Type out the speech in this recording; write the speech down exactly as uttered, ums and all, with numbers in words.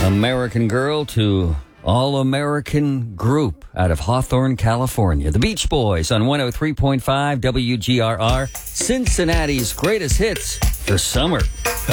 American Girl to All-American Group out of Hawthorne, California. The Beach Boys on one oh three point five W G R R, Cincinnati's greatest hits for summer.